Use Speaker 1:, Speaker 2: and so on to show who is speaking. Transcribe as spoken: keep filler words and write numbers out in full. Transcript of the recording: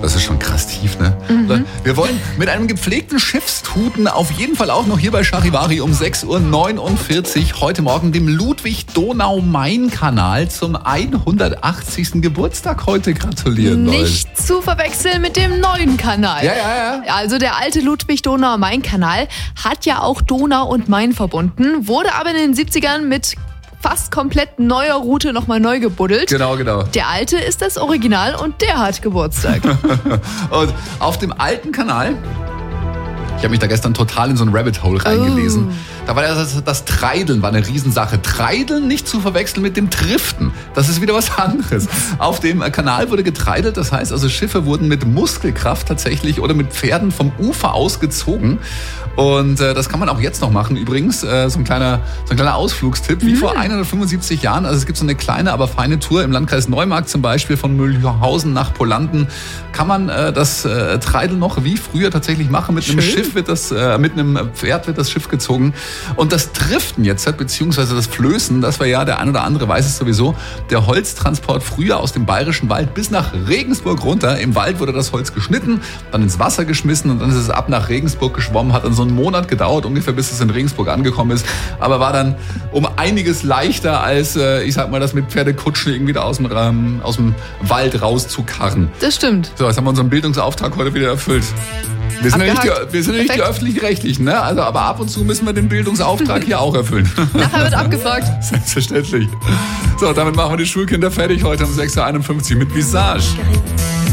Speaker 1: Das ist schon krass tief, ne? Mhm. Wir wollen mit einem gepflegten Schiffstuten auf jeden Fall auch noch hier bei Charivari um sechs Uhr neunundvierzig heute Morgen dem Ludwig-Donau-Main-Kanal zum hundertachtzigsten Geburtstag heute gratulieren wollen.
Speaker 2: Nicht zu verwechseln mit dem neuen Kanal.
Speaker 1: Ja, ja, ja.
Speaker 2: Also der alte Ludwig-Donau-Main-Kanal hat ja auch Donau und Main verbunden, wurde aber in den siebzigern mit fast komplett neuer Route nochmal neu gebuddelt.
Speaker 1: Genau, genau.
Speaker 2: Der alte ist das Original und der hat Geburtstag.
Speaker 1: Und auf dem alten Kanal, ich habe mich da gestern total in so ein Rabbit Hole reingelesen. Oh. Da war das, das Treideln, war eine Riesensache. Treideln nicht zu verwechseln mit dem Triften. Das ist wieder was anderes. Auf dem Kanal wurde getreidelt, das heißt also Schiffe wurden mit Muskelkraft tatsächlich oder mit Pferden vom Ufer aus gezogen. Und äh, das kann man auch jetzt noch machen übrigens. Äh, so, ein kleiner, so ein kleiner Ausflugstipp, wie mhm. vor hundertfünfundsiebzig Jahren. Also es gibt so eine kleine, aber feine Tour im Landkreis Neumarkt zum Beispiel von Mühlhausen nach Polanden. Kann man äh, das äh, Treideln noch wie früher tatsächlich machen. Mit Schön. einem Schiff wird das, äh, mit einem Pferd wird das Schiff gezogen. Und das Triften jetzt, beziehungsweise das Flößen, das war ja, der ein oder andere weiß es sowieso, der Holztransport früher aus dem Bayerischen Wald bis nach Regensburg runter. Im Wald wurde das Holz geschnitten, dann ins Wasser geschmissen und dann ist es ab nach Regensburg geschwommen, hat dann so einen Monat gedauert, ungefähr bis es in Regensburg angekommen ist, aber war dann um einiges leichter als, ich sag mal, das mit Pferdekutschen irgendwie da aus dem, ähm, aus dem Wald rauszukarren.
Speaker 2: Das stimmt.
Speaker 1: So, jetzt haben wir unseren Bildungsauftrag heute wieder erfüllt. Wir sind, ja nicht, die, wir sind ja nicht die Öffentlich-Rechtlichen, ne? Also, aber ab und zu müssen wir den Bildungsauftrag hier auch erfüllen.
Speaker 2: Nachher wird abgefragt.
Speaker 1: Selbstverständlich. So, damit machen wir die Schulkinder fertig heute um sechs Uhr einundfünfzig mit Visage.